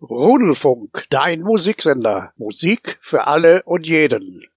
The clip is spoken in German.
Rudelfunk, dein Musiksender. Musik für alle und jeden.